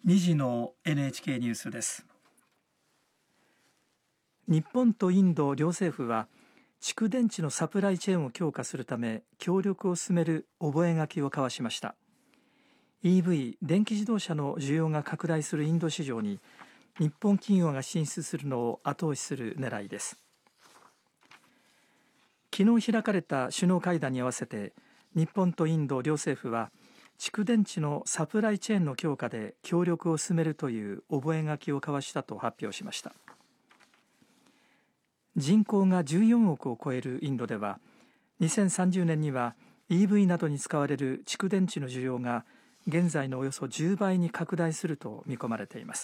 2時の NHK ニュースです。 日本とインド両政府は蓄電池のサプライチェーンを強化するため協力を進める覚書を交わしました。 EV 電気自動車の需要が拡大するインド市場に日本企業が進出するのを後押しする狙いです。昨日開かれた首脳会談に合わせて日本とインド両政府は蓄電池のサプライチェーンの強化で協力を進めるという覚書を交わしたと発表しました。人口が14億を超えるインドでは2030年には EV などに使われる蓄電池の需要が現在のおよそ10倍に拡大すると見込まれています。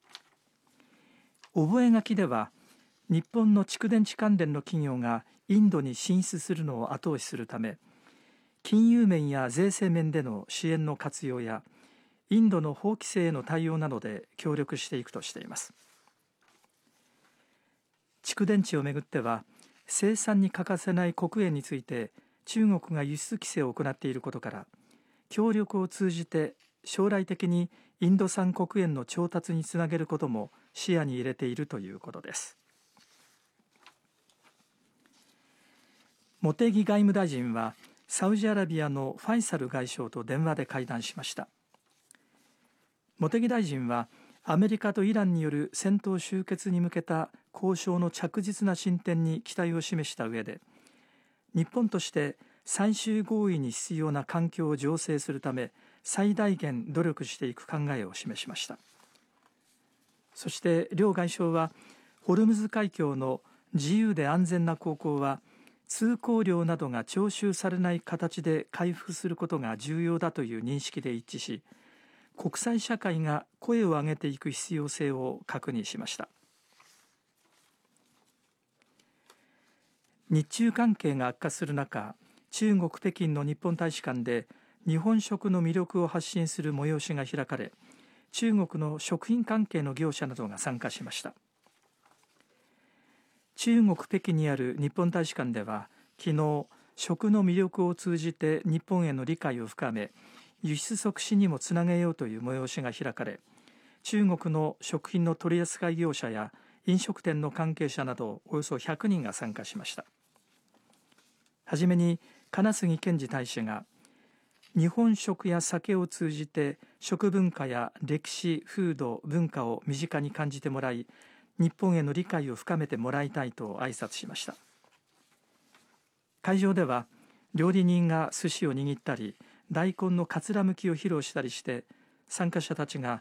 覚書では日本の蓄電池関連の企業がインドに進出するのを後押しするため金融面や税制面での支援の活用やインドの法規制への対応などで協力していくとしています。蓄電池をめぐっては生産に欠かせない黒鉛について中国が輸出規制を行っていることから協力を通じて将来的にインド産黒鉛の調達につなげることも視野に入れているということです。茂木外務大臣はサウジアラビアのファイサル外相と電話で会談しました。茂木大臣はアメリカとイランによる戦闘終結に向けた交渉の着実な進展に期待を示した上で日本として最終合意に必要な環境を醸成するため最大限努力していく考えを示しました。そして両外相はホルムズ海峡の自由で安全な航行は通行料などが徴収されない形で回復することが重要だという認識で一致し国際社会が声を上げていく必要性を確認しました。日中関係が悪化する中、中国北京の日本大使館で日本食の魅力を発信する催しが開かれ、中国の食品関係の業者などが参加しました。中国北京にある日本大使館では昨日、食の魅力を通じて日本への理解を深め輸出促進にもつなげようという催しが開かれ、中国の食品の取扱業者や飲食店の関係者などおよそ100人が参加しました。はじめに金杉健二大使が日本食や酒を通じて食文化や歴史、風土、文化を身近に感じてもらい日本への理解を深めてもらいたいと挨拶しました。会場では料理人が寿司を握ったり大根のかつらむきを披露したりして参加者たちが